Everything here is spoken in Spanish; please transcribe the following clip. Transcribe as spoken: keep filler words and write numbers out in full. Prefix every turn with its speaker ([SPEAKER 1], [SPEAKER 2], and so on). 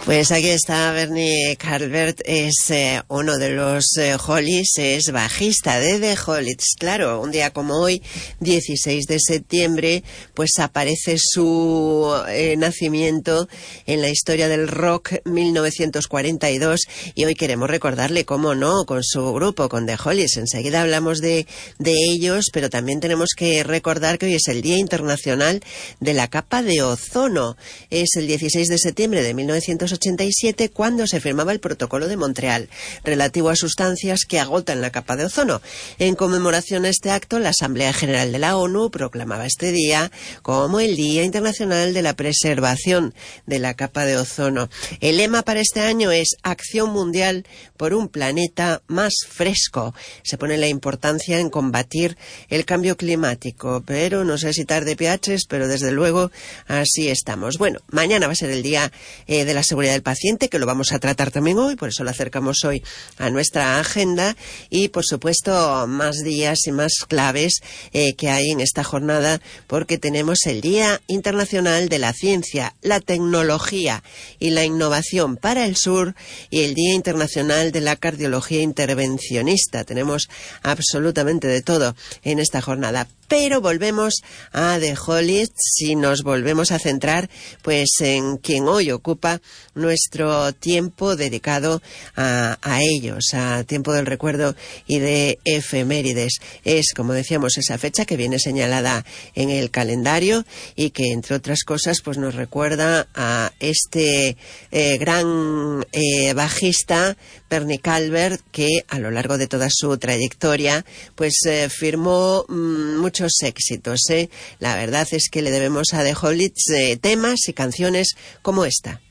[SPEAKER 1] Pues aquí está Bernie Calvert, es eh, uno de los eh, Hollies, es bajista de The Hollies. Claro, un día como hoy, dieciséis de septiembre, pues aparece su eh, nacimiento en la historia del rock, mil novecientos cuarenta y dos, y hoy queremos recordarle, cómo no, con su grupo, con The Hollies. Enseguida hablamos de, de ellos, pero también tenemos que recordar que hoy es el Día Internacional de la Capa de Ozono. Es el dieciséis de septiembre de mil novecientos ochenta y siete cuando se firmaba el Protocolo de Montreal relativo a sustancias que agotan la capa de ozono. En conmemoración a este acto, la Asamblea General de la ONU proclamaba este día como el Día Internacional de la Preservación de la Capa de Ozono. El lema para este año es Acción Mundial por un planeta más fresco. Se pone la importancia en combatir el cambio climático, pero no sé si tarde piaches, pero desde luego así estamos. Bueno, mañana va a ser el Día eh, de la Seguridad del Paciente, que lo vamos a tratar también hoy, por eso lo acercamos hoy a nuestra agenda, y por supuesto más días y más claves eh, que hay en esta jornada, porque tenemos el Día Internacional de la Ciencia, la Tecnología y la Innovación para el Sur y el Día Internacional de la Cardiología Intervencionista. Tenemos absolutamente de todo en esta jornada. Pero volvemos a The Hollies y nos volvemos a centrar pues en quien hoy ocupa nuestro tiempo dedicado a, a ellos, a tiempo del recuerdo y de efemérides. Es, como decíamos, esa fecha que viene señalada en el calendario y que, entre otras cosas, pues nos recuerda a este eh, gran eh, bajista, Bernie Calvert, que a lo largo de toda su trayectoria pues eh, firmó mmm, muchos éxitos. ¿eh? La verdad es que le debemos a The Hollies eh, temas y canciones como esta.